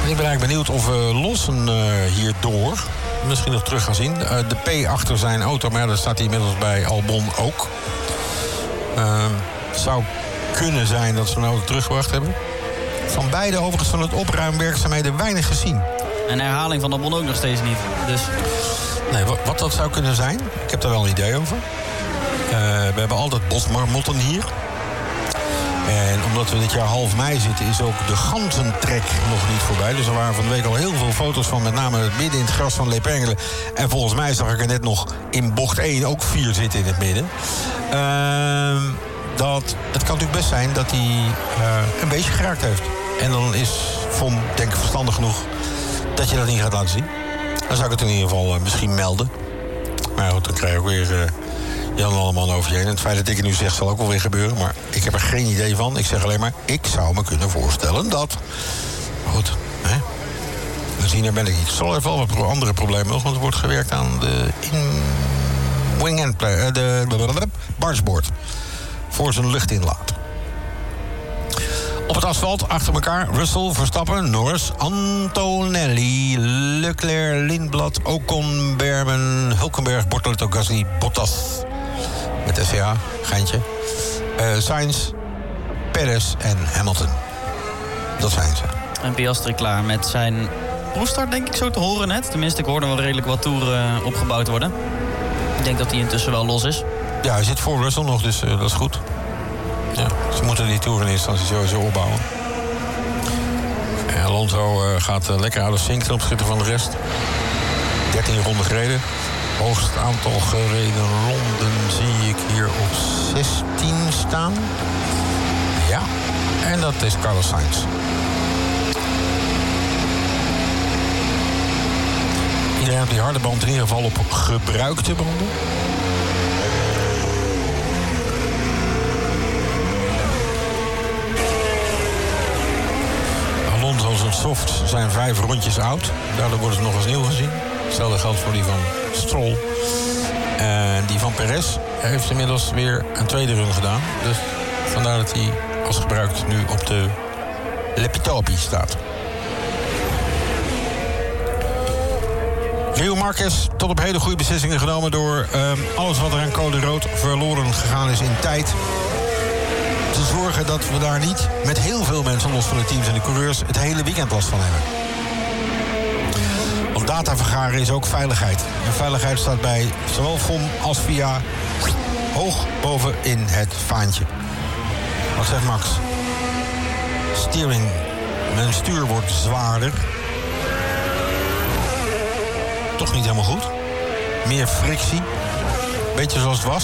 En ik ben eigenlijk benieuwd of we Lawson hierdoor misschien nog terug gaan zien. De P achter zijn auto, maar daar staat hij inmiddels bij Albon ook. Het zou kunnen zijn dat ze een auto teruggebracht hebben. Van beide overigens van het opruimwerkzaamheden weinig gezien. Een herhaling van Albon ook nog steeds niet. Dus... Nee, wat dat zou kunnen zijn, ik heb daar wel een idee over. We hebben altijd bosmarmotten hier. En omdat we dit jaar half mei zitten, is ook de ganzentrek nog niet voorbij. Dus er waren van de week al heel veel foto's van met name het midden in het gras van Lepengelen. En volgens mij zag ik er net nog in bocht 1 ook 4 zitten in het midden. Het kan natuurlijk best zijn dat hij een beetje geraakt heeft. En dan is Vom, denk ik, verstandig genoeg dat je dat niet gaat laten zien. Dan zou ik het in ieder geval misschien melden. Maar goed, dan krijg je ook weer Jan allemaal over je heen. En het feit dat ik het nu zeg zal ook wel weer gebeuren. Maar ik heb er geen idee van. Ik zeg alleen maar, ik zou me kunnen voorstellen dat... Goed, hè? Misschien ben ik niet. Er zal even wel wat andere problemen nog. Want er wordt gewerkt aan de wing and play, de bargeboard. Voor zijn luchtinlaat. Op het asfalt, achter elkaar, Russell, Verstappen, Norris, Antonelli, Leclerc, Lindblad, Ocon, Berman, Hulkenberg, Bortoleto, Gasly, Bottas. Met SCA, geintje. Sainz, Perez en Hamilton. Dat zijn ze. En Piastri klaar met zijn proefstart, denk ik zo te horen net. Tenminste, ik hoorde wel redelijk wat toeren opgebouwd worden. Ik denk dat hij intussen wel los is. Ja, hij zit voor Russell nog, dus dat is goed. Ja, ze moeten die toer in eerste instantie sowieso opbouwen. En Alonso gaat lekker uit de zink ten opzichte van de rest. 13 ronden gereden. Hoogst aantal gereden ronden zie ik hier op 16 staan. Ja, en dat is Carlos Sainz. Iedereen op die harde band in ieder geval op gebruikte banden. Alonso en Soft zijn 5 rondjes oud. Daardoor worden ze nog eens nieuw gezien. Hetzelfde geldt voor die van Stroll. En die van Perez heeft inmiddels weer een tweede run gedaan. Dus vandaar dat hij als gebruikt nu op de Lepitopi staat. Rio Marquez tot op heden goede beslissingen genomen door alles wat er aan code rood verloren gegaan is in tijd. Te zorgen dat we daar niet met heel veel mensen, los van de teams en de coureurs, het hele weekend last van hebben. Want data vergaren is ook veiligheid. En veiligheid staat bij zowel FOM als VIA hoog boven in het vaantje. Wat zegt Max? Steering. Mijn stuur wordt zwaarder. Toch niet helemaal goed. Meer frictie. Beetje zoals het was.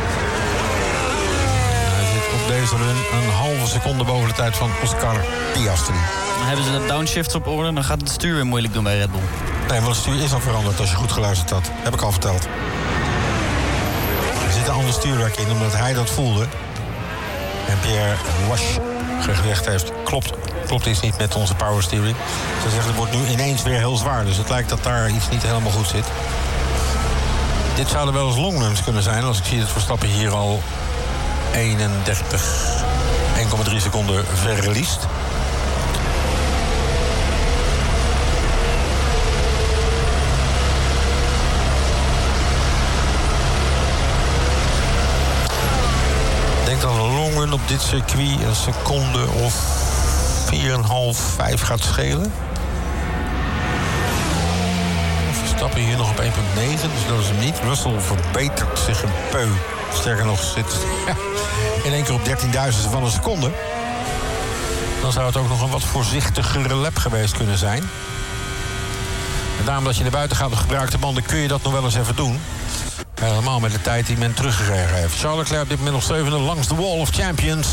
Hij zit op deze run een halve seconde boven de tijd van Oscar Piastri. Dan hebben ze de downshifts op orde, dan gaat het stuur weer moeilijk doen bij Red Bull. Nee, want het stuur is al veranderd als je goed geluisterd had. Heb ik al verteld. Er zit een ander stuurwerk in, omdat hij dat voelde. En Pierre Wash gezegd heeft, klopt iets niet met onze power steering. Ze zeggen, het wordt nu ineens weer heel zwaar. Dus het lijkt dat daar iets niet helemaal goed zit. Dit zouden wel eens longruns kunnen zijn. Als ik zie dat Verstappen hier al 1,3 seconden verliest. Ik denk dat een longrun op dit circuit een seconde of 4,5, 5 gaat schelen. Verstappen hier nog op 1,9, dus dat is hem niet. Russell verbetert zich een peu. Sterker nog, zit in één keer op 13.000 van een seconde. Dan zou het ook nog een wat voorzichtigere lap geweest kunnen zijn. Met name als je naar buiten gaat op gebruikte banden, kun je dat nog wel eens even doen. Helemaal met de tijd die men teruggekregen heeft. Charles Leclerc op dit moment nog 7e langs de Wall of Champions.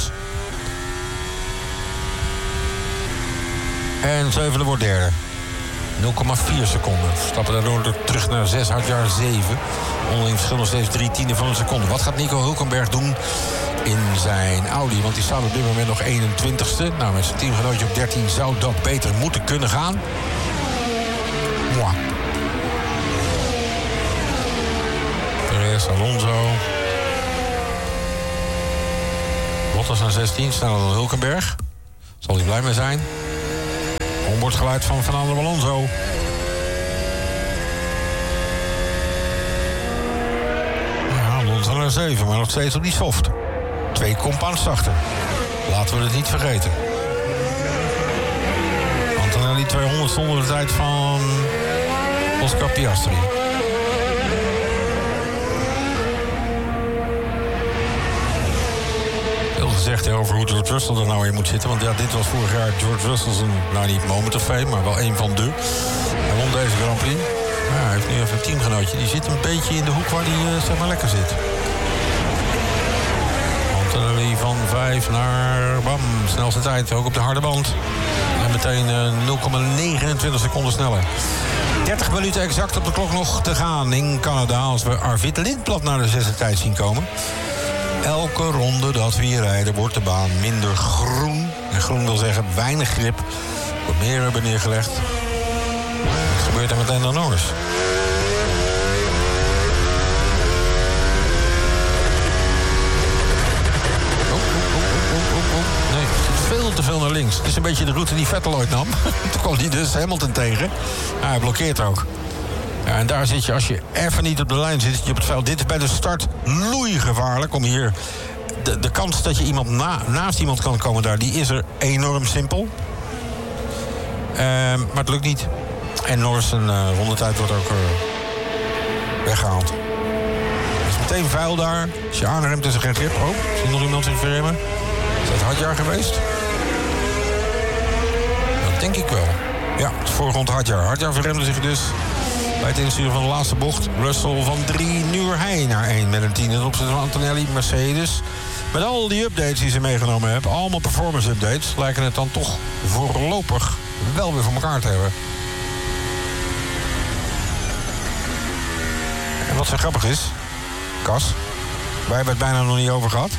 En 7e wordt 3e. 0,4 seconden. Stappen daardoor terug naar 6, hardjaar 7. Onderling verschil nog steeds 3/10 van een seconde. Wat gaat Nico Hulkenberg doen in zijn Audi? Want die staat op dit moment nog 21ste. Nou, met zijn teamgenootje op 13 zou dat beter moeten kunnen gaan. Mwah. Perez, Alonso. Bottas naar 16, sneller dan Hulkenberg. Zal hij blij mee zijn. onboardgeluid van Fernando Alonso. Ja, Alonso naar 7, maar nog steeds op die soft. 2 compounds achter. Laten we het niet vergeten. Antonelli 200 zonder de tijd van Oscar Piastri. Gezegd over hoe George Russell er nou in moet zitten. Want ja, dit was vorig jaar George Russell's nou niet moment of fame, maar wel een van de. Hij won deze Grand Prix. Ja, hij heeft nu even een teamgenootje. Die zit een beetje in de hoek waar hij zeg maar lekker zit. Antonelli van 5 naar bam. Snelste tijd, ook op de harde band. En meteen 0,29 seconden sneller. 30 minuten exact op de klok nog te gaan in Canada. Als we Arvid Lindblad naar de 6e tijd zien komen. Elke ronde dat we hier rijden wordt de baan minder groen. En groen wil zeggen weinig grip. Wordt meer rubber neergelegd. Wat gebeurt er meteen dan Norris? Nee, het zit veel te veel naar links. Het is een beetje de route die Vettel ooit nam. Toen kwam hij dus Hamilton tegen. Ja, hij blokkeert ook. Ja, en daar zit je, als je even niet op de lijn zit, zit je op het veld. Dit is bij de start loeigevaarlijk om hier. De kans dat je iemand naast iemand kan komen daar, die is er enorm simpel. Maar het lukt niet. En Norris een rondetijd wordt ook weggehaald. Er is meteen vuil daar. Als je aanremt is er geen grip. Oh, is er nog iemand in verremmen? Is dat Hadjar geweest? Dat denk ik wel. Ja, het is vorige rond Hadjar. Hadjar verremde zich dus bij het insturen van de laatste bocht. Russell van 3, nu hij naar 1 met een 10 ten opzichte van Antonelli, Mercedes. Met al die updates die ze meegenomen hebben, allemaal performance updates, lijken het dan toch voorlopig wel weer voor elkaar te hebben. En wat zo grappig is, Cas, wij hebben het bijna nog niet over gehad.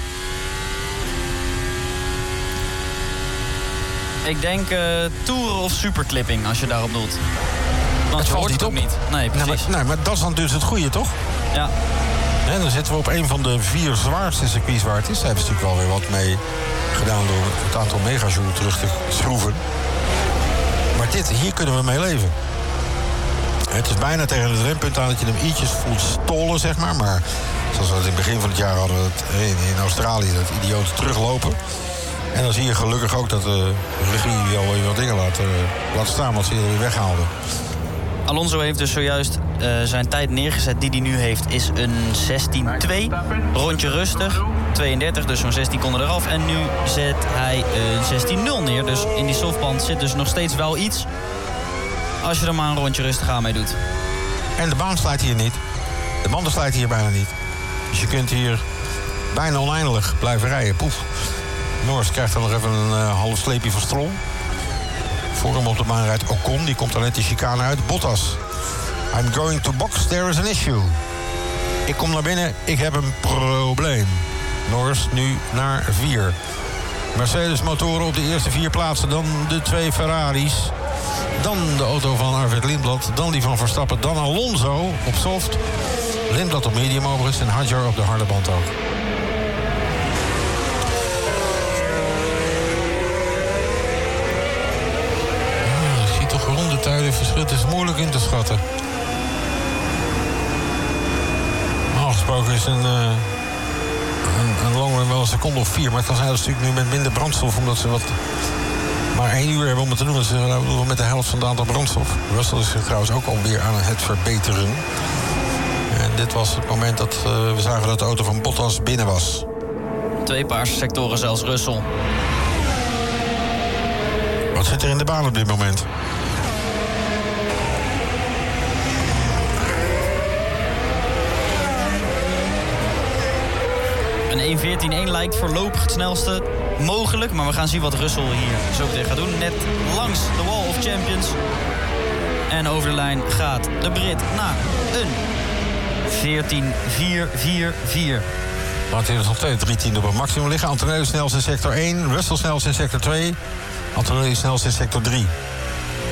Ik denk toeren of superclipping, als je daarop doelt. Want het valt niet op. Niet. Nee, precies. Nee, maar dat is dan dus het goede, toch? Ja. En dan zitten we op een van de 4 zwaarste circuits waar het is. Daar hebben ze natuurlijk wel weer wat mee gedaan door het aantal megajoule terug te schroeven. Maar hier kunnen we mee leven. Het is bijna tegen het rempunt aan dat je hem ietsjes voelt stolen, zeg maar. Maar zoals we het in het begin van het jaar hadden, in Australië, dat idioot teruglopen. En dan zie je gelukkig ook dat de regie wel weer wat dingen laat staan, wat ze weer weghaalden. Alonso heeft dus zojuist zijn tijd neergezet die hij nu heeft, is een 16-2. Rondje rustig, 32, dus zo'n 16 konden eraf. En nu zet hij een 16-0 neer. Dus in die softband zit dus nog steeds wel iets, als je er maar een rondje rustig aan mee doet. En de baan slijt hier niet. De banden slijten hier bijna niet. Dus je kunt hier bijna oneindig blijven rijden. Poef. Norris krijgt dan nog even een half sleepje van Stroll. Voor hem op de baan rijdt Ocon. Die komt dan net die chicane uit. Bottas. I'm going to box. There is an issue. Ik kom naar binnen. Ik heb een probleem. Norris nu naar 4. Mercedes motoren op de eerste 4 plaatsen. Dan de 2 Ferraris. Dan de auto van Arvid Lindblad. Dan die van Verstappen. Dan Alonso op soft. Lindblad op medium overigens. En Hadjar op de harde band ook. Rondetijden verschil is moeilijk in te schatten. Normaal gesproken is een long run wel een seconde of 4. Maar het kan zijn dat ze natuurlijk nu met minder brandstof, omdat ze maar 1 uur hebben om het te doen. Dus met de helft van het aantal brandstof. Russell is trouwens ook alweer aan het verbeteren. En dit was het moment dat we zagen dat de auto van Bottas binnen was. 2 paarse sectoren zelfs, Russell. Wat zit er in de baan op dit moment? Een 1.14.1 lijkt voorlopig het snelste mogelijk. Maar we gaan zien wat Russell hier zo meteen gaat doen. Net langs de Wall of Champions. En over de lijn gaat de Brit naar een 14.444. Want hij is nog steeds 3 tienden op het maximum liggen. Antonelli snelst in sector 1. Russell snelst in sector 2. Antonelli snelst in sector 3.